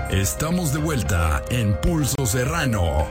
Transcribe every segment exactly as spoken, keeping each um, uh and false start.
Estamos de vuelta en Pulso Serrano.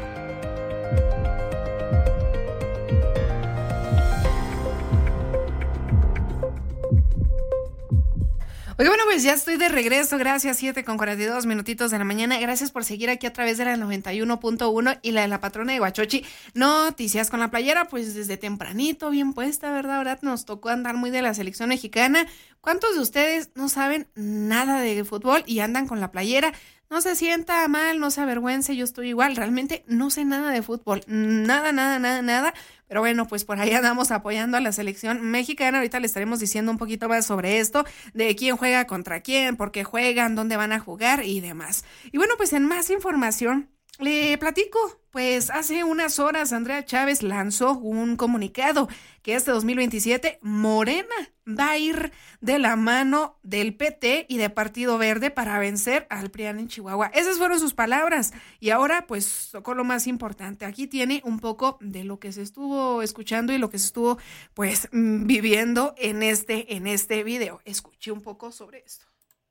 Oye, bueno, pues ya estoy de regreso, gracias, siete con cuarenta y dos minutitos de la mañana, gracias por seguir aquí a través de la noventa y uno punto uno y la de la patrona de Huachochi. Noticias con la playera, pues desde tempranito, bien puesta, ¿verdad? Ahora nos tocó andar muy de la selección mexicana. ¿Cuántos de ustedes no saben nada de fútbol y andan con la playera? No se sienta mal, no se avergüence, yo estoy igual, realmente no sé nada de fútbol, nada, nada, nada, nada, pero bueno, pues por ahí andamos apoyando a la selección mexicana. Ahorita le estaremos diciendo un poquito más sobre esto, de quién juega contra quién, por qué juegan, dónde van a jugar y demás. Y bueno, pues en más información, le platico, pues hace unas horas Andrea Chávez lanzó un comunicado que este dos mil veintisiete Morena va a ir de la mano del P T y de Partido Verde para vencer al P R I A N en Chihuahua. Esas fueron sus palabras y ahora pues tocó lo más importante. Aquí tiene un poco de lo que se estuvo escuchando y lo que se estuvo pues viviendo en este, en este video. Escuché un poco sobre esto.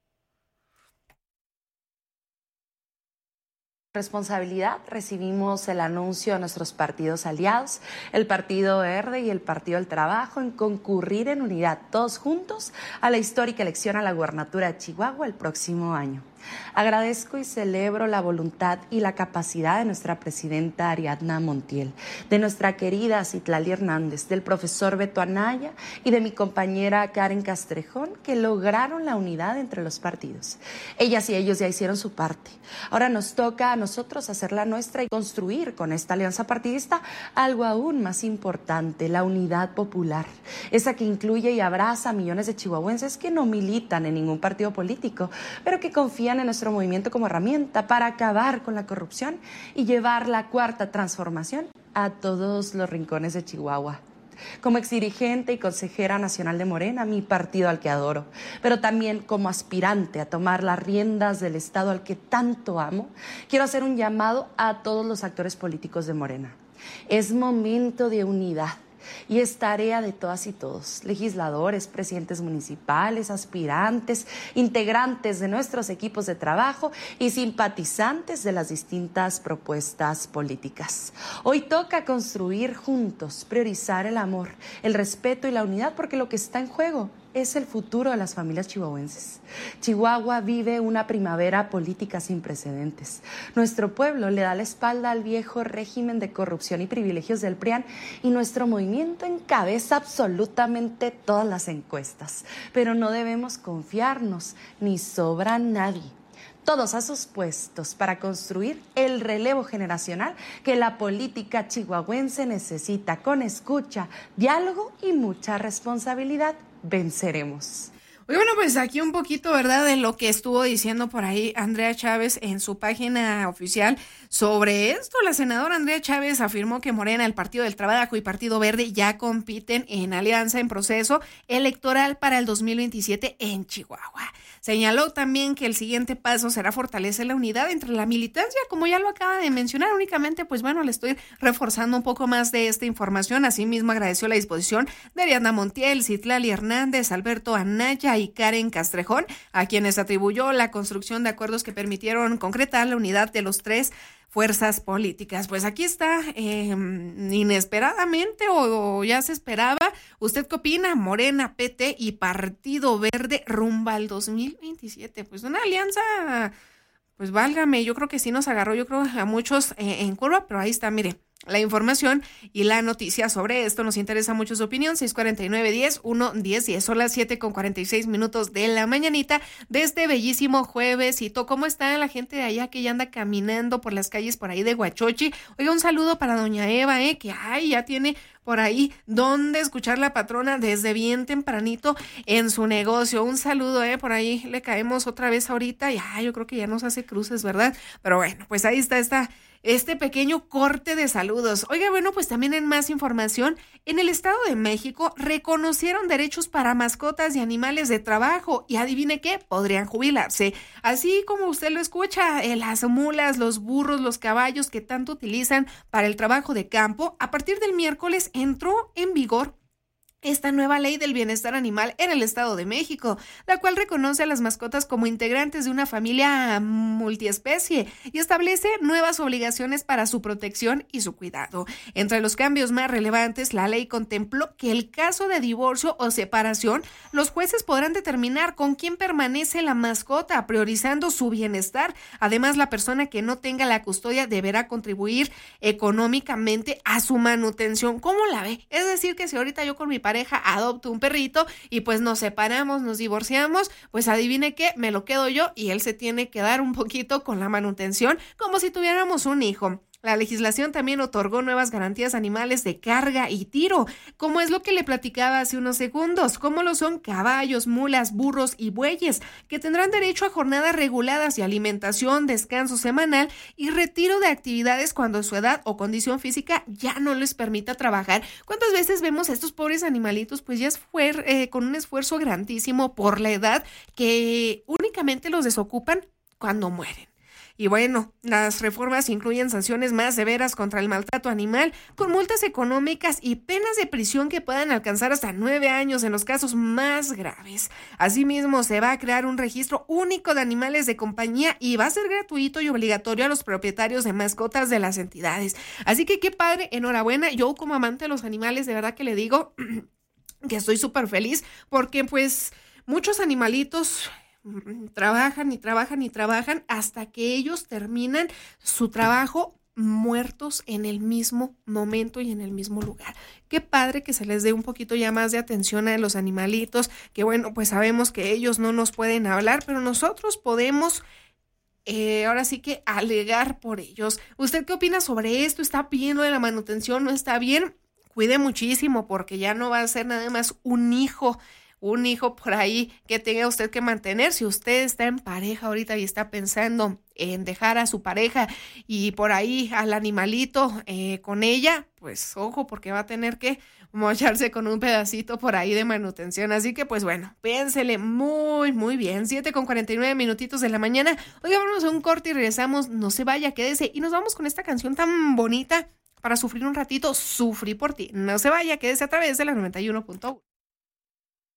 Responsabilidad, recibimos el anuncio de nuestros partidos aliados, el Partido Verde y el Partido del Trabajo, en concurrir en unidad, todos juntos, a la histórica elección a la gubernatura de Chihuahua el próximo año. Agradezco y celebro la voluntad y la capacidad de nuestra presidenta Ariadna Montiel, de nuestra querida Citlali Hernández, del profesor Beto Anaya y de mi compañera Karen Castrejón, que lograron la unidad entre los partidos. Ellas y ellos ya hicieron su parte. Ahora nos toca a nosotros hacer la nuestra y construir con esta alianza partidista algo aún más importante, la unidad popular, esa que incluye y abraza a millones de chihuahuenses que no militan en ningún partido político, pero que confían en nuestro movimiento como herramienta para acabar con la corrupción y llevar la cuarta transformación a todos los rincones de Chihuahua. Como exdirigente y consejera nacional de Morena, mi partido al que adoro, pero también como aspirante a tomar las riendas del Estado al que tanto amo, quiero hacer un llamado a todos los actores políticos de Morena. Es momento de unidad. Y es tarea de todas y todos, legisladores, presidentes municipales, aspirantes, integrantes de nuestros equipos de trabajo y simpatizantes de las distintas propuestas políticas. Hoy toca construir juntos, priorizar el amor, el respeto y la unidad, porque lo que está en juego es el futuro de las familias chihuahuenses. Chihuahua vive una primavera política sin precedentes. Nuestro pueblo le da la espalda al viejo régimen de corrupción y privilegios del P R I A N y nuestro movimiento encabeza absolutamente todas las encuestas. Pero no debemos confiarnos, ni sobra nadie. Todos a sus puestos para construir el relevo generacional que la política chihuahuense necesita, con escucha, diálogo y mucha responsabilidad. Venceremos. Oye, bueno, pues aquí un poquito, ¿verdad?, de lo que estuvo diciendo por ahí Andrea Chávez en su página oficial sobre esto. La senadora Andrea Chávez afirmó que Morena, el Partido del Trabajo y Partido Verde ya compiten en alianza en proceso electoral para el dos mil veintisiete en Chihuahua. Señaló también que el siguiente paso será fortalecer la unidad entre la militancia, como ya lo acaba de mencionar. Únicamente, pues bueno, le estoy reforzando un poco más de esta información. Asimismo, agradeció la disposición de Ariadna Montiel, Citlali Hernández, Alberto Anaya y Karen Castrejón, a quienes atribuyó la construcción de acuerdos que permitieron concretar la unidad de los tres fuerzas políticas. Pues aquí está, eh, inesperadamente o, o ya se esperaba. ¿Usted qué opina? Morena, P T y Partido Verde rumbo al dos mil veintisiete. Pues una alianza, pues válgame, yo creo que sí nos agarró, yo creo a muchos eh, en curva, pero ahí está, mire, la información y la noticia sobre esto. Nos interesa mucho su opinión. seis cuarenta y nueve, diez, uno, diez, diez. Son las siete con cuarenta y seis minutos de la mañanita de este bellísimo juevesito. ¿Cómo está la gente de allá que ya anda caminando por las calles por ahí de Huachochi? Oiga, un saludo para doña Eva, eh, que ay, ya tiene por ahí donde escuchar la patrona desde bien tempranito en su negocio. Un saludo, eh, por ahí le caemos otra vez ahorita y ay, yo creo que ya nos hace cruces, ¿verdad? Pero bueno, pues ahí está esta este pequeño corte de saludos. Oiga, bueno, pues también en más información, en el Estado de México reconocieron derechos para mascotas y animales de trabajo y adivine qué, podrían jubilarse. Así como usted lo escucha, eh, las mulas, los burros, los caballos que tanto utilizan para el trabajo de campo, a partir del miércoles entró en vigor esta nueva ley del bienestar animal en el Estado de México, la cual reconoce a las mascotas como integrantes de una familia multiespecie y establece nuevas obligaciones para su protección y su cuidado. Entre los cambios más relevantes, la ley contempló que en caso de divorcio o separación, los jueces podrán determinar con quién permanece la mascota, priorizando su bienestar. Además, la persona que no tenga la custodia deberá contribuir económicamente a su manutención. ¿Cómo la ve? Es decir, que si ahorita yo con mi pareja adopto un perrito y pues nos separamos, nos divorciamos, pues adivine qué, me lo quedo yo y él se tiene que dar un poquito con la manutención como si tuviéramos un hijo. La legislación también otorgó nuevas garantías animales de carga y tiro, como es lo que le platicaba hace unos segundos, como lo son caballos, mulas, burros y bueyes, que tendrán derecho a jornadas reguladas y alimentación, descanso semanal y retiro de actividades cuando su edad o condición física ya no les permita trabajar. ¿Cuántas veces vemos a estos pobres animalitos pues ya fue eh, con un esfuerzo grandísimo por la edad que únicamente los desocupan cuando mueren? Y bueno, las reformas incluyen sanciones más severas contra el maltrato animal, con multas económicas y penas de prisión que puedan alcanzar hasta nueve años en los casos más graves. Asimismo, se va a crear un registro único de animales de compañía y va a ser gratuito y obligatorio a los propietarios de mascotas de las entidades. Así que qué padre, enhorabuena. Yo como amante de los animales, de verdad que le digo que estoy súper feliz porque pues muchos animalitos trabajan y trabajan y trabajan hasta que ellos terminan su trabajo muertos en el mismo momento y en el mismo lugar. Qué padre que se les dé un poquito ya más de atención a los animalitos, que bueno, pues sabemos que ellos no nos pueden hablar, pero nosotros podemos eh, ahora sí que alegar por ellos. ¿Usted qué opina sobre esto? ¿Está bien lo de la manutención? ¿No está bien? Cuide muchísimo porque ya no va a ser nada más un hijo un hijo por ahí que tenga usted que mantener. Si usted está en pareja ahorita y está pensando en dejar a su pareja y por ahí al animalito eh, con ella, pues ojo, porque va a tener que mocharse con un pedacito por ahí de manutención. Así que pues bueno, piénsele muy muy bien. siete con cuarenta y nueve minutitos de la mañana. Oiga, vamos a un corte y regresamos. No se vaya, quédese y nos vamos con esta canción tan bonita para sufrir un ratito. Sufrí por ti. No se vaya, quédese a través de la noventa y uno punto uno.